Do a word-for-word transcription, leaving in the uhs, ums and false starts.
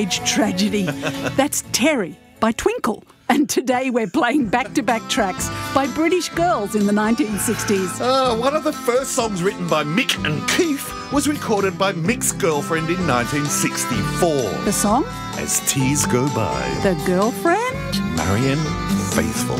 teenage tragedy. That's Terry by Twinkle. And today we're playing back-to-back tracks by British girls in the nineteen sixties. Uh, one of the first songs written by Mick and Keith was recorded by Mick's girlfriend in nineteen sixty-four. The song? As Tears Go By. The Girlfriend? Marianne Faithfull.